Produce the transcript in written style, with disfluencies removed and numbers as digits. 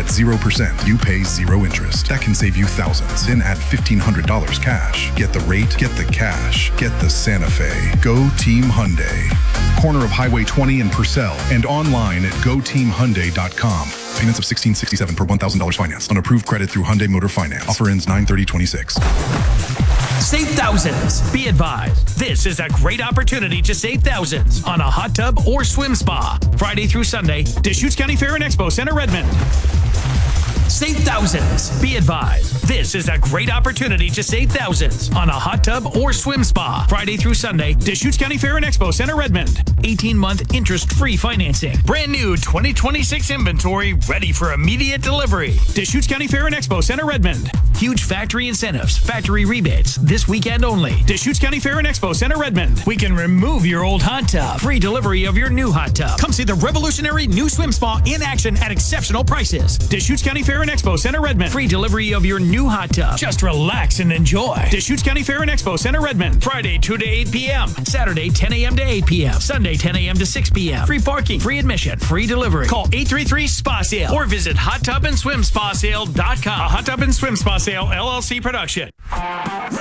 At 0%, you pay zero interest. That can save you thousands. Then add $1,500 cash. Get the rate, get the cash, get the Santa Fe. Go Team Hyundai. Corner of Highway 20 in Purcell and online at goteamhyundai.com. Payments of $1,667 per $1,000 finance. On approved credit through Hyundai Motor Finance. Offer ends 9/30/26. Save thousands. Be advised, this is a great opportunity to save thousands on a hot tub or swim spa. Friday through Sunday, Deschutes County Fair and Expo Center, Redmond. Save thousands. Be advised, this is a great opportunity to save thousands on a hot tub or swim spa. Friday through Sunday, Deschutes County Fair and Expo Center, Redmond. 18-month interest-free financing. Brand new 2026 inventory ready for immediate delivery. Deschutes County Fair and Expo Center, Redmond. Huge factory incentives, factory rebates, this weekend only. Deschutes County Fair and Expo Center, Redmond. We can remove your old hot tub. Free delivery of your new hot tub. Come see the revolutionary new swim spa in action at exceptional prices. Deschutes County Fair and Expo Center, Redmond. Free delivery of your new hot tub. Just relax and enjoy. Deschutes County Fair and Expo Center, Redmond. Friday 2 to 8 p.m. Saturday 10 a.m. to 8 p.m. Sunday 10 a.m. to 6 p.m. Free parking, free admission, free delivery. Call 833-SPA-SALE or visit HotTubAndSwimSpaSale.com. A Hot Tub and Swim Spa Sale LLC production.